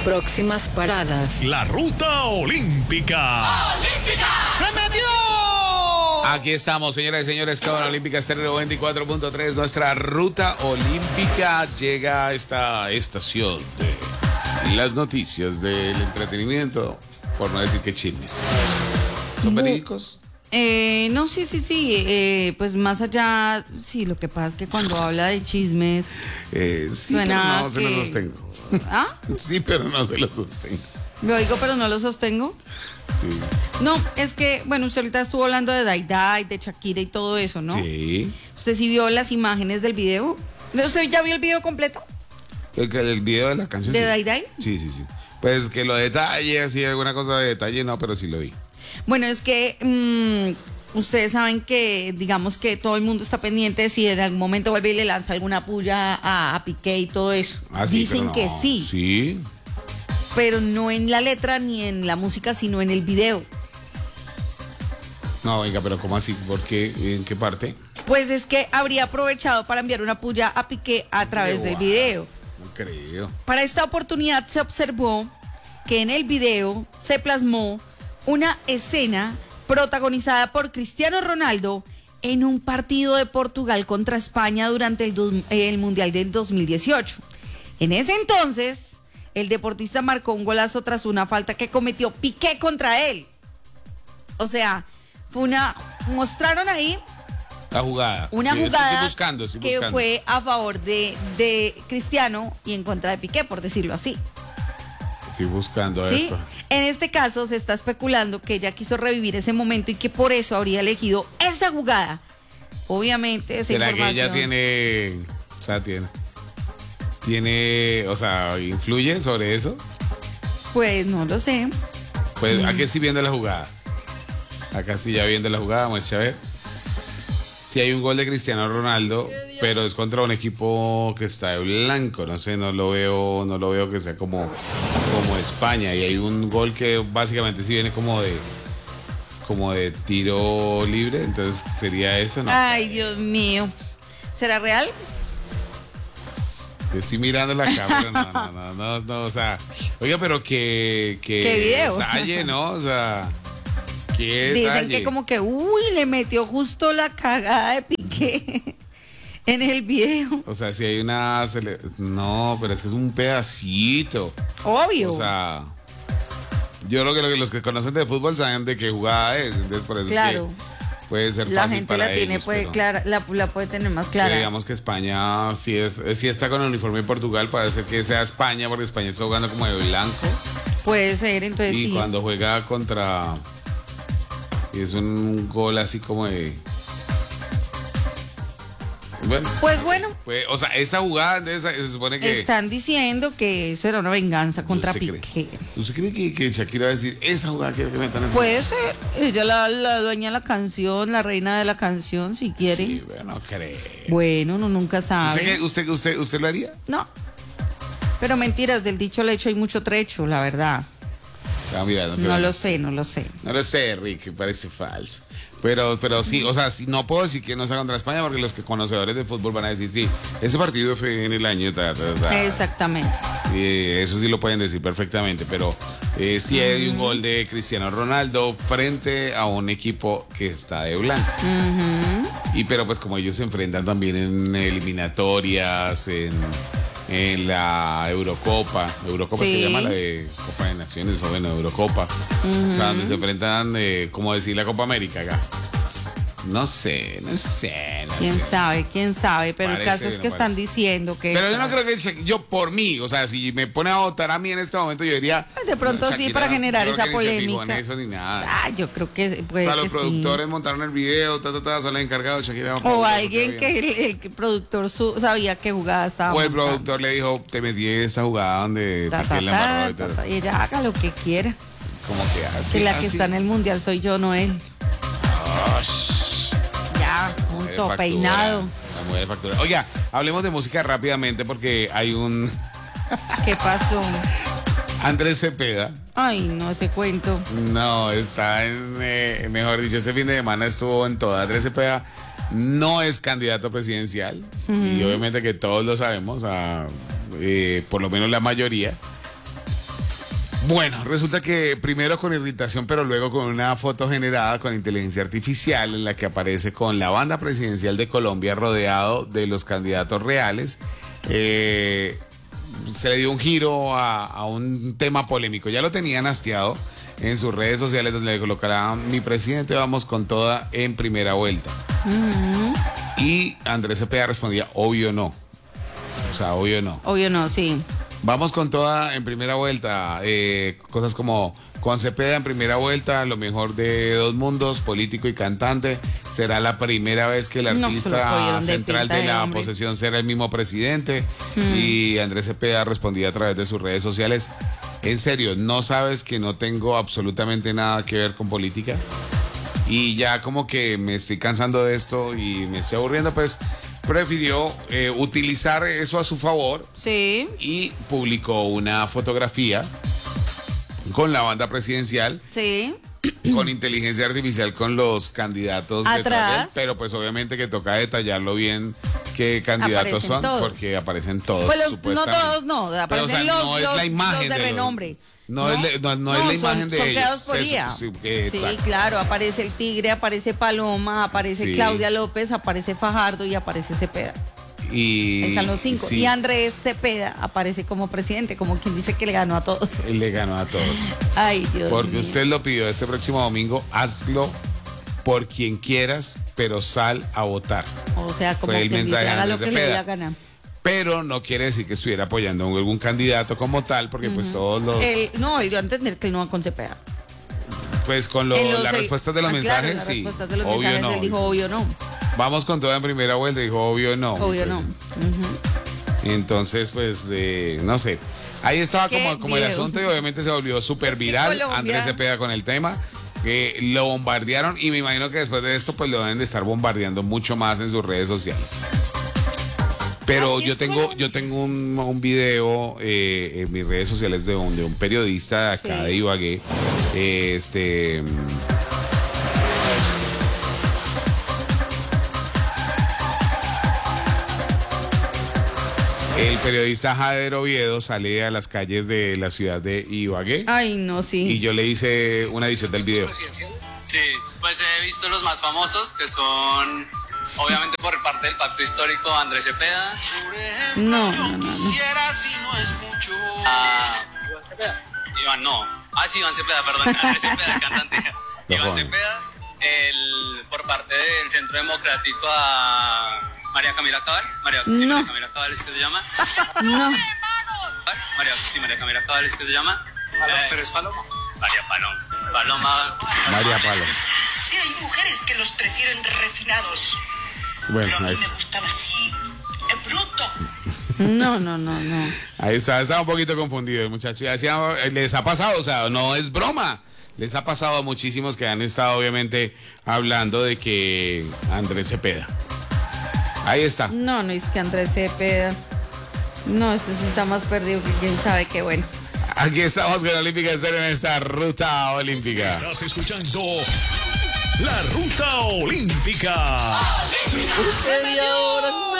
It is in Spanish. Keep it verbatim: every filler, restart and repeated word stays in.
Próximas paradas. La ruta olímpica. ¡Olímpica! ¡Se metió! Aquí estamos, señoras y señores, Cámara Olímpica Estéreo veinticuatro punto tres. Nuestra ruta olímpica llega a esta estación de las noticias del entretenimiento, por no decir que chismes. ¿Son verídicos? Eh, no, sí, sí, sí. Eh, pues más allá, sí, lo que pasa es que cuando habla de chismes. Eh, sí, suena pero no que... se lo sostengo. ¿Ah? Sí, pero no se lo sostengo. Me oigo, pero no lo sostengo. Sí. No, es que, bueno, usted ahorita estuvo hablando de Dai Dai, de Shakira y todo eso, ¿no? Sí. ¿Usted sí vio las imágenes del video? ¿Usted ya vio el video completo? El, el video de la canción. ¿De sí. Dai Dai? Sí, sí, sí. Pues que lo detalle, así, alguna cosa de detalle, no, pero sí lo vi. Bueno, es que mmm, ustedes saben que, digamos que todo el mundo está pendiente de si en algún momento vuelve y le lanza alguna puya a, a Piqué y todo eso. Ah, sí, Dicen pero no. que sí, Sí. pero no en la letra ni en la música, sino en el video. No, venga, pero ¿cómo así? ¿Por qué? ¿En qué parte? Pues es que habría aprovechado para enviar una puya a Piqué a través del video. No creo. Para esta oportunidad se observó que en el video se plasmó una escena protagonizada por Cristiano Ronaldo en un partido de Portugal contra España durante el, do, el Mundial del dos mil dieciocho. En ese entonces, el deportista marcó un golazo tras una falta que cometió Piqué contra él. O sea, fue una... mostraron ahí La jugada. una Sí, jugada estoy buscando, estoy que buscando. fue a favor de, de Cristiano y en contra de Piqué, por decirlo así. Estoy buscando ¿Sí? esto. En este caso se está especulando que ella quiso revivir ese momento y que por eso habría elegido esa jugada. Obviamente esa ¿Será información... que ella tiene... O sea, tiene... Tiene... O sea, ¿influye sobre eso? Pues no lo sé. Pues aquí estoy viendo la jugada. Acá sí ya viendo la jugada, vamos a ver. Sí hay un gol de Cristiano Ronaldo, pero es contra un equipo que está de blanco. No sé, no lo veo, no lo veo que sea como, como España. Y hay un gol que básicamente sí viene como de como de tiro libre. Entonces sería eso, ¿no? Ay, Dios mío. ¿Será real? Estoy mirando la cámara, no, no, no, no, no, o sea, oiga, pero que, que ¿Qué video? detalle, ¿no? O sea, qué Dicen detalle. que como que, uy, le metió justo la cagada de Piqué en el video. O sea, si hay una... Cele... No, pero es que es un pedacito. Obvio. O sea, yo creo que lo que los que conocen de fútbol saben de qué jugada es. Entonces, por eso Claro. es que puede ser La fácil gente para la tiene, ellos, puede pero- clara, la, la puede tener más clara. pero digamos que España sí, es, sí está con el uniforme de Portugal. Parece que sea España, porque España está jugando como de blanco. Puede ser, entonces Y sí. cuando juega contra... Y es un gol así como de... Bueno, Pues no sé. bueno. Pues, o sea, esa jugada de esa, se supone que... Están diciendo que eso era una venganza contra ¿Usted Piqué. cree? ¿Usted cree que, que Shakira va a decir esa jugada quiere que metan en Puede ser. Ella la, la dueña de la canción, la reina de la canción, si quiere. Sí, bueno, creo. Bueno, uno nunca sabe. ¿Usted, qué- usted, usted, ¿Usted lo haría? No. Pero mentiras, del dicho al hecho hay mucho trecho, la verdad. Ah, mira, No pero lo sé, no lo sé. No lo sé, Rick, parece falso. Pero, pero sí, o sea, sí, no puedo decir que no sea contra España porque los que conocedores de fútbol van a decir, sí, ese partido fue en el año... Ta, ta, ta. Exactamente. Eh, eso sí lo pueden decir perfectamente, pero eh, sí hay un gol de Cristiano Ronaldo frente a un equipo que está de blanco. Y pero pues como ellos se enfrentan también en eliminatorias, en, en la Eurocopa, Eurocopa es Sí. que llama la de Copa de Naciones o bueno, Eurocopa, o sea, donde se enfrentan, eh, como decir, la Copa América acá. No sé, no sé, no ¿Quién sé. sabe? ¿Quién sabe? Pero Parece, el caso es no que están parece. diciendo que... Pero yo no creo que Shak- yo por mí, o sea, si me pone a votar a mí en este momento, yo diría. De pronto sí, Shakira para no- generar yo creo esa que ni se fijó en polémica. eso ni nada. Ah, yo creo que O puede sea, que los sí. productores montaron el video, ta, ta, ta, son los encargados, Shakira. por favor, O eso alguien queda bien. que el, el productor su- sabía qué jugada estaba O el montando. productor le dijo, te metí en esa jugada donde Ta, Piqué ta, la ta, embarró y ta, tal. ta, y ella haga lo que quiera. Como que así. Si la que así. está en el mundial soy yo, no él. Ush, Ya, mujer junto, factura, peinado. la mujer factura. Oiga, hablemos de música rápidamente porque hay un ¿Qué pasó? Andrés Cepeda. Ay, no, ese cuento. No, está en, eh, mejor dicho, este fin de semana estuvo en toda. Andrés Cepeda no es candidato presidencial y obviamente que todos lo sabemos, a, eh, por lo menos la mayoría. Bueno, resulta que primero con irritación, pero luego con una foto generada con inteligencia artificial en la que aparece con la banda presidencial de Colombia rodeado de los candidatos reales. Eh, se le dio un giro a, a un tema polémico. Ya lo tenían hastiado en sus redes sociales donde le colocaban: mi presidente, vamos con toda en primera vuelta. Uh-huh. Y Andrés Cepeda respondía: obvio no. O sea, obvio no. Obvio no, sí. Vamos con toda en primera vuelta. Eh, cosas como: con Cepeda en primera vuelta, lo mejor de dos mundos, político y cantante. Será la primera vez que el No, artista de central de de la hombre. posesión será el mismo presidente. Mm. Y Andrés Cepeda respondía a través de sus redes sociales: en serio, ¿no sabes que no tengo absolutamente nada que ver con política? Y ya como que me estoy cansando de esto y me estoy aburriendo, pues prefirió eh, utilizar eso a su favor. Sí. Y publicó una fotografía con la banda presidencial. Sí. Con inteligencia artificial con los candidatos detrás Atrás. de él, pero pues obviamente que toca detallarlo bien qué candidatos Aparecen son, todos. porque aparecen todos. Pues los- no supuestamente. todos, no, aparecen Pero, o sea, los, no es los- la imagen los de los- renombre. no, es, le- no, no es la son- imagen de son ellos. creados por Se- I A. sí, eh, Sí, exacto. claro, aparece el Tigre, aparece Paloma, aparece Sí. Claudia López, aparece Fajardo y aparece Cepeda. Y Están los cinco. sí, Y Andrés Cepeda aparece como presidente, como quien dice que le ganó a todos. él le ganó a todos. Ay, Dios Porque mío. usted lo pidió este próximo domingo, hazlo por quien quieras, pero sal a votar. O sea, como Fue el quien dice, mensaje de haga lo Andrés que le dé Cepeda. la gana. Pero no quiere decir que estuviera apoyando a algún candidato como tal, porque pues todos los... Él, no, él dio a entender que él no va con Cepeda. Pues con lo- En los las seis- respuestas de los ah, mensajes, claro, las sí. respuestas de los Obvio mensajes, no. él dijo obvio no. Vamos con toda en primera vuelta, dijo obvio no. Obvio Pues, no. Ujú. Entonces, pues, eh, no sé. Ahí estaba Qué como, como el video. asunto y obviamente se volvió súper Es que viral. Colombia- Andrés Cepeda con el tema. Que lo bombardearon y me imagino que después de esto, pues lo deben de estar bombardeando mucho más en sus redes sociales. Pero Así yo es tengo, Colombia. yo tengo un, un video eh, en mis redes sociales de un, de un periodista de acá Sí. de Ibagué. eh, este. El periodista Jader Oviedo sale a las calles de la ciudad de Ibagué Ay, no, sí. y yo le hice una edición del video. Sí, pues he visto los más famosos, que son obviamente por parte del pacto histórico Andrés Cepeda, No, no, no, no. a Iván Cepeda. Iván, no. Ah, sí, Iván Cepeda, perdón. Andrés Cepeda, el cantante. Lo Iván pone. Cepeda, el, por parte del Centro Democrático a María Camila Cabal. María, sí, No. María Camila Cabal es que se llama. No. María, sí, María Camila Cabal es que se llama. Eh, pero es Paloma. María Paloma. Paloma. María Palo. Sí, hay mujeres que los prefieren refinados. Bueno, Pero a ahí, mí me gustan así, eh, bruto. No, no, no, no. ahí está, estaba un poquito confundido el muchacho. Y decía, les ha pasado, o sea, no es broma. Les ha pasado a muchísimos que han estado obviamente hablando de que Andrés Cepeda. Ahí está. No, no es que Andrés Cepeda. No, este sí está más perdido que quién sabe qué bueno. Aquí estamos con la Olímpica Estéreo en esta ruta olímpica. Estás escuchando La Ruta Olímpica.